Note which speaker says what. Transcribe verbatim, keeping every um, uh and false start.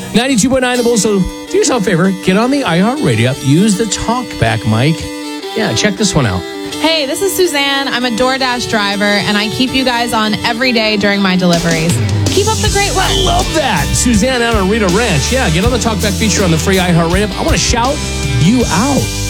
Speaker 1: ninety-two point nine The Bull. So do yourself a favor. Get on the iHeartRadio app. Use the talkback mic. Yeah, check this one out.
Speaker 2: Hey, this is Suzanne. I'm a DoorDash driver, and I keep you guys on every day during my deliveries. Keep up the great work.
Speaker 1: I love that. Suzanne out on Rita Ranch. Yeah, get on the talkback feature on the free iHeartRadio app. I want to shout you out.